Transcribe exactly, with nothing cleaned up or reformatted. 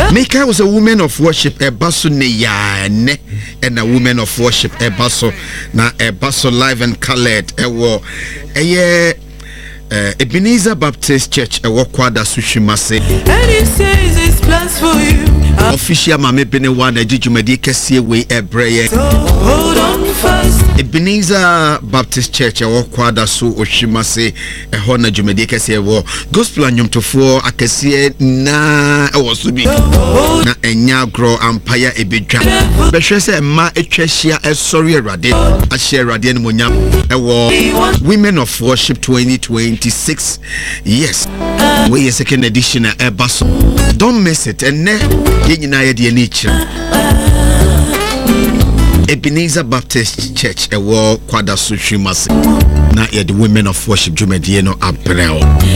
Mika was a woman of worship, a basso ne and a woman of worship, a basso, na a basso live and colored, a war, a year. Uh, Ebenezer Baptist Church, a walk quad Sushimase. And he says it's plans for you. Official Mame Benewan, a Jujumedi see way a prayer. So hold on first. Ebenezer Baptist Church, a walk quad Su Oshimase, a Hona Jumedi see war. Gospel and Yum to four, I can see na was to be na enya grow empire ebedwa. Behwe say ma etwahia e sorry rade a share rade no monyam e wo Women of Worship twenty twenty-six. Yes, we are second edition at Ebaso. Don't miss it. And ne yina ye de nature. Ebenezer Baptist Church, a war quadra sushimase. Na ye the Women of Worship Jumedie no April.